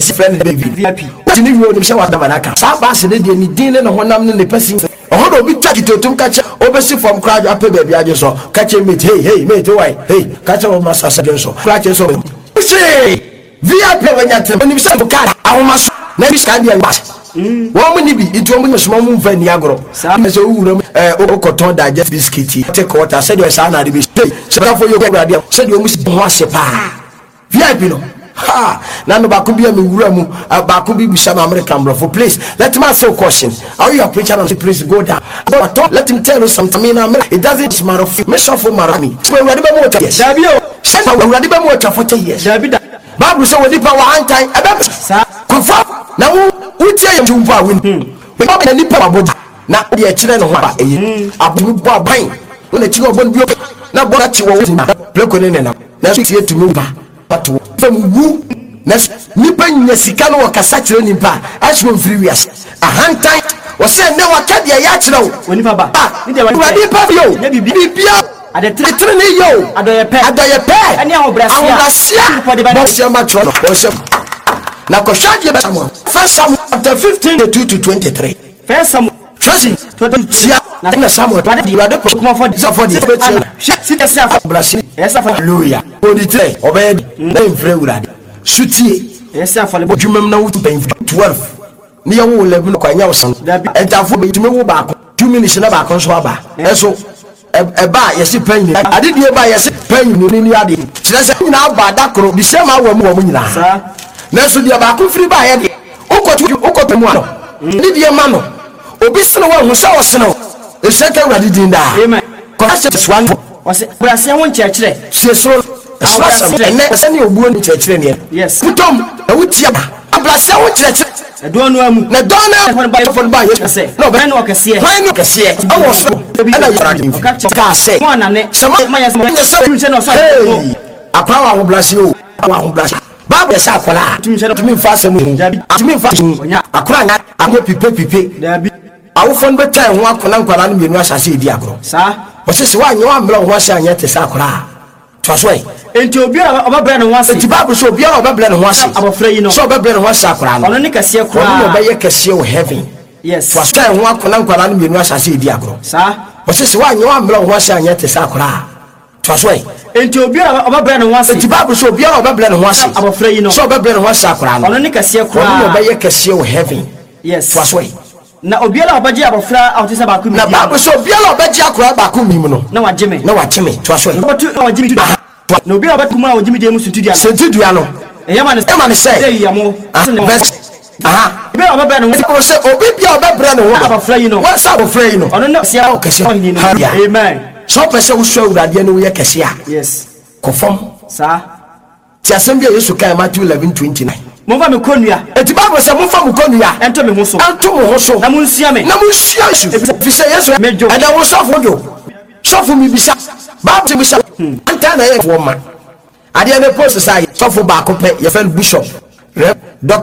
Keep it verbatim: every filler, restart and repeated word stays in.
bus friend V I P what you need you show Damanaka sa bus ne de ni din ne ho nam ne person oh no bi take to tum catch obesi from crowd up baby aje so catch me hey hey mate why hey catch o massa so catch so say V I P when you tell me say for car ahoma so na bi ska dia bus wo mu ni bi itu mo nyosoma mu mfa ni agro sa so wuram eh okoton digest biscuit take water say you say na de bi say for you go radio say you must bo asepa V I P no ha na no ba ko bia me wura mu ba ko bi bisa ma American bro for please let me ask you a question how you preach and please go down but let him tell you something in America it doesn't matter of me so for marami so we ready be mo ta yes dabi o say we ready be mo ta for yes dabi da Bible say we nipa wa antan e be sa konfa na wo utie yem tumpo a win we ba na nipa wa bodi na de e kire no ho ba eyi abu bo aban we na kire obon bi na bo na ti wo na pleko ne ne na na so tie tumi ba pato fam wu na nipa nya sika no wakasa kire nipa aswo free wias ahantan wo se ne waka de ya kire wo nipa ba ni de wa nipa bio na bibia ade tre ne yo adoye pe adoye pe ani ahobrasia bo se ma tro bo se na ko shaje be samu first Samuel chapter fifteen two to twenty-three first Samuel trusting twenty na na Samuel ba de wade ko kuma for for the si de se ahobrasia yes hallelujah twenty-three obey na infre urade sutie yes afale bo dwumam na wo twelve ni ya wo eleven ko anya wo san entafo be tumi wo ba ko two minutes na ba ko so aba eso eba yesi panyi ade die ba yesi panyi ni ni ade kire se nyina ba da kro bi se ma wa mu wa mu nyina sa na so die ba ko firi ba ye de ukotu ukotu mu ano ni die ma no obi sene wa hu sa wo sene e se ka wadi din da amen ko se swan o se brase won chekire se so asase ne se ni obuo ni chekire ne yes putom e wutia ba abrase won chekire do no amu na do na ba yo fon ba yo se no ba no kase e ba no kase e awo so ana yo ka se mo na ne se ma ya se no so akwa wa ho blase o wa ho blase Bible say akola tumi fa se mu tumi fa akora nya aho pipe pipe dabi awo fon be tan ho akola nkwala no mienu asase edi agro sa o se se wa nya wa mbra ho ase anya te sa akora to so e enti obi obabra ne ho ase enti Bible so obi obabra ne ho ase abofra yi no so obabra ne ho ase akora no ono ne kase akora no be ye kase o heaven yes to so ho akola nkwala no mienu asase edi agro sa o se se wa nya wa mbra ho ase anya te sa akora to so e enti obi obabra ne ho ase enti Bible so obi obabra ne ho ase abofra yi no so obabra ne ho ase akora no ono ne kase akora no be ye kase o heaven yes to so e na obiala obaji abofra awtisa ba ku mi na Bible so obiala obaji akora ba ku mi mu no na wageme na wageme to so e na wageme na obiala ba kuma wageme de mu suntudia suntudia no eyama ne eyama ne say eyamo aha be obabra no ko se obi bia obabra no abofra yi no wa sa abofra yi no ono na sia o kese amen so pese wo so urade no ye kese a yes confirm sa ti asembia Yesu kai Matthew eleven twenty-nine mo fa me konua eti Bible say mo fa mo konua ento me ho so ento mo ho so na mo nsia me na mo nsia Yesu fi say Yesu mejo and I wo so for do so for me bisa Bible bisa anta na ye for ma ade na post say so for ba ko pe ye fel bishop doctor